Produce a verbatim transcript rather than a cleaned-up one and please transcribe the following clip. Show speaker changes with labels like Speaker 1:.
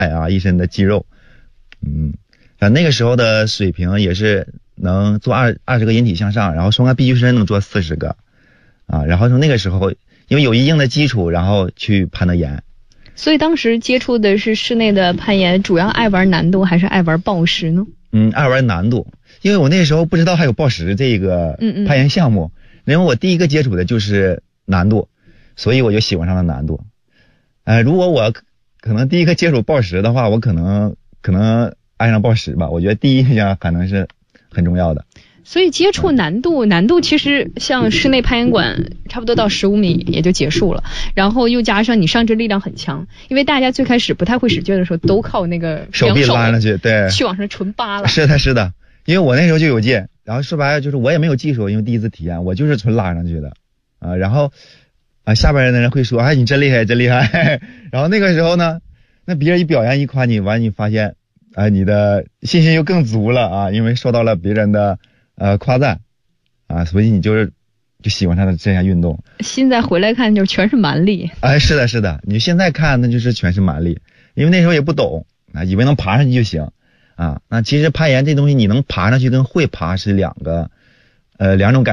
Speaker 1: 啊，一身的肌肉。嗯，反正那个时候的水平也是能做二二十个引体向上，然后双杆臂屈伸能做四十个啊，然后从那个时候因为有一定的基础，然后去攀的岩。
Speaker 2: 所以当时接触的是室内的攀岩，主要爱玩难度还是爱玩抱石呢？
Speaker 1: 嗯，爱玩难度，因为我那时候不知道还有抱石这个攀岩项目，嗯嗯，因为我第一个接触的就是难度，所以我就喜欢上了难度。呃，如果我可能第一个接触抱石的话，我可能可能爱上抱石吧。我觉得第一印象可能是很重要的。
Speaker 2: 所以接触难度，难度其实像室内攀岩馆差不多到十五米也就结束了，然后又加上你上肢力量很强，因为大家最开始不太会使劲的时候，都靠那个
Speaker 1: 手臂拉上去，对，
Speaker 2: 去往上纯扒了。
Speaker 1: 是的，是的，因为我那时候就有劲，然后说白了就是我也没有技术，因为第一次体验，我就是纯拉上去的啊、呃。然后啊、呃，下边的人会说，哎，你真厉害，真厉害。然后那个时候呢，那别人一表扬一夸你，完你发现，哎、呃，你的信心又更足了啊，因为受到了别人的。呃，夸赞啊，所以你就是就喜欢上了这项运动。
Speaker 2: 现在回来看，就全是蛮力。
Speaker 1: 哎，是的，是的，你现在看那就是全是蛮力，因为那时候也不懂啊，以为能爬上去就行啊。那其实攀岩这东西，你能爬上去跟会爬是两个呃两种感觉。